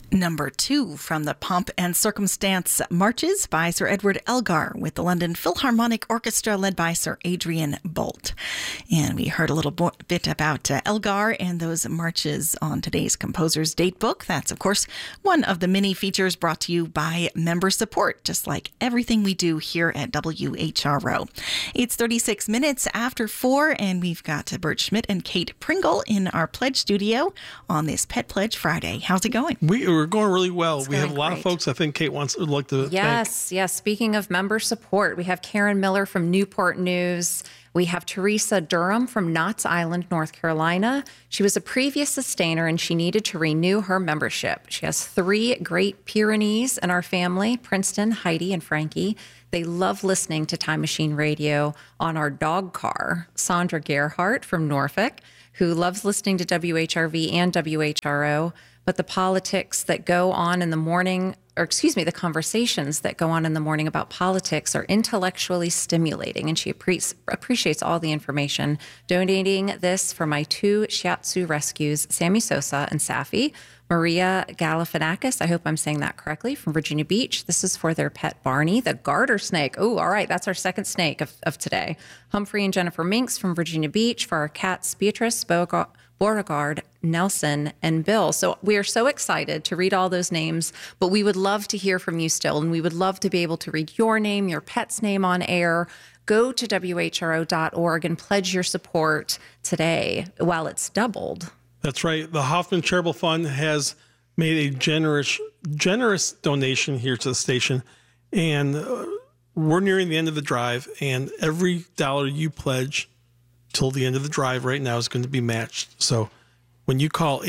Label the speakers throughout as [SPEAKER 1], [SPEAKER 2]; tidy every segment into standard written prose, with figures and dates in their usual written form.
[SPEAKER 1] Number 2 from the Pomp and Circumstance Marches by Sir Edward Elgar with the London Philharmonic Orchestra led by Sir Adrian Boult. And we heard a little bit about Elgar and those marches on today's Composer's Datebook. That's, of course, one of the many features brought to you by member support, just like everything we do here at WHRO. It's 36 minutes after 4, and we've got Bert Schmidt and Kate Pringle in our Pledge studio on this Pet Pledge Friday. How's it going?
[SPEAKER 2] We're going really well. We have a lot of folks I think Kate would like to
[SPEAKER 3] Yes. Speaking of member support, we have Karen Miller from Newport News. We have Teresa Durham from Knott's Island, North Carolina. She was a previous sustainer and she needed to renew her membership. She has 3 Great Pyrenees in our family, Princeton, Heidi, and Frankie. They love listening to Time Machine Radio on our dog car. Sandra Gerhardt from Norfolk, who loves listening to WHRV and WHRO, but the politics that go on in the morning, the conversations that go on in the morning about politics are intellectually stimulating, and she appreciates all the information. Donating this for my 2 Shiatsu rescues, Sammy Sosa and Safi. Maria Galifianakis, I hope I'm saying that correctly, from Virginia Beach. This is for their pet Barney, the garter snake. Oh, all right, that's our second snake of today. Humphrey and Jennifer Minks from Virginia Beach for our cats Beatrice, Beauregard, Nelson, and Bill. So we are so excited to read all those names, but we would love to hear from you still, and we would love to be able to read your name, your pet's name on air. Go to WHRO.org and pledge your support today while it's doubled.
[SPEAKER 2] That's right. The Hoffman Charitable Fund has made a generous donation here to the station, and we're nearing the end of the drive, and every dollar you pledge till the end of the drive right now is going to be matched. So when you call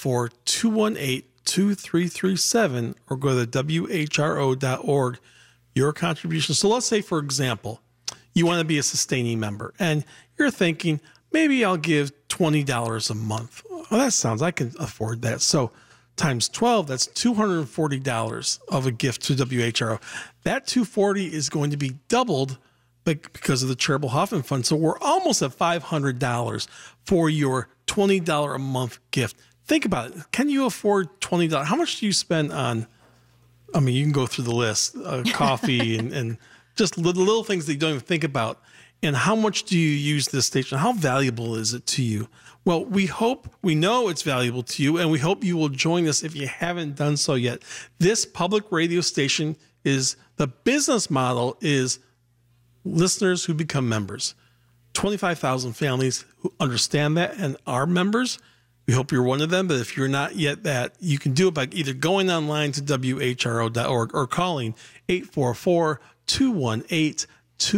[SPEAKER 2] 844-218-2337 or go to WHRO.org, your contribution. So let's say, for example, you want to be a sustaining member and you're thinking, maybe I'll give $20 a month. Oh, I can afford that. So times 12, that's $240 of a gift to WHRO. That $240 is going to be doubled because of the Charitable Hoffman Fund. So we're almost at $500 for your $20 a month gift. Think about it. Can you afford $20? How much do you spend on, you can go through the list, coffee and just little things that you don't even think about. And how much do you use this station? How valuable is it to you? Well, we know it's valuable to you, and we hope you will join us if you haven't done so yet. This public radio station the business model is listeners who become members. 25,000 families who understand that and are members. We hope you're one of them, but if you're not yet that, you can do it by either going online to WHRO.org or calling 844-218-2337.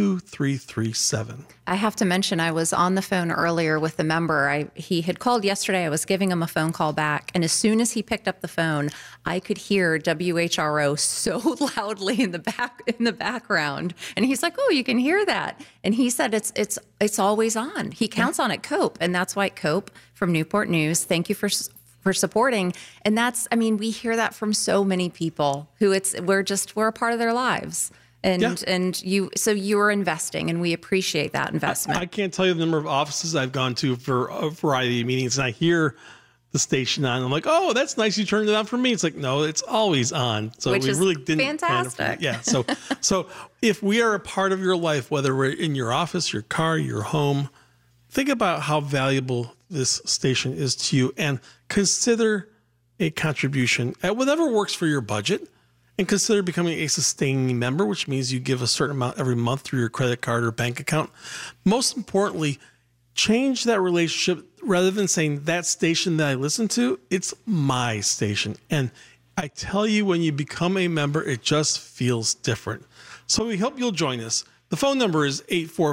[SPEAKER 3] I have to mention, I was on the phone earlier with the member. He had called yesterday. I was giving him a phone call back, and as soon as he picked up the phone, I could hear WHRO so loudly in the background. And he's like, "Oh, you can hear that?" And he said, "It's always on." He counts on it, Cope, and that's why Cope from Newport News. Thank you for supporting. And we hear that from so many people who we're a part of their lives. And you're investing, and we appreciate that investment.
[SPEAKER 2] I can't tell you the number of offices I've gone to for a variety of meetings, and I hear the station on. I'm like, "Oh, that's nice. You turned it on for me." It's like, no, it's always on. So
[SPEAKER 3] which
[SPEAKER 2] we
[SPEAKER 3] is
[SPEAKER 2] really didn't.
[SPEAKER 3] Fantastic.
[SPEAKER 2] Yeah. So if we are a part of your life, whether we're in your office, your car, your home, think about how valuable this station is to you, and consider a contribution at whatever works for your budget. And consider becoming a sustaining member, which means you give a certain amount every month through your credit card or bank account. Most importantly, change that relationship rather than saying that station that I listen to, it's my station. And I tell you, when you become a member, it just feels different. So we hope you'll join us. The phone number is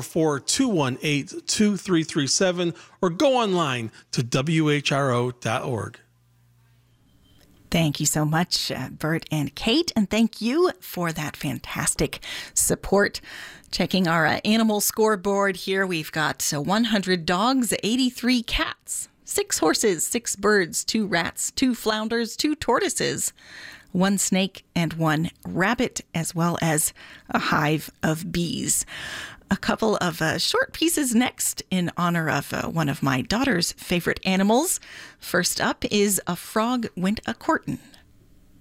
[SPEAKER 2] 844-218-2337 or go online to WHRO.org.
[SPEAKER 1] Thank you so much, Bert and Kate, and thank you for that fantastic support. Checking our animal scoreboard here, we've got 100 dogs, 83 cats, 6 horses, 6 birds, 2 rats, 2 flounders, 2 tortoises, 1 snake, and 1 rabbit, as well as a hive of bees. A couple of short pieces next in honor of one of my daughter's favorite animals. First up is A Frog Went A-Courtin'